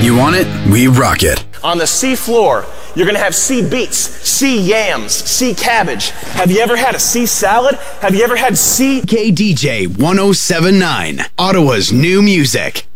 You want it? We rock it. On the sea floor, you're gonna have sea beets, sea yams, sea cabbage. Have you ever had a sea salad? Have you ever had sea... KDJ 1079, Ottawa's new music.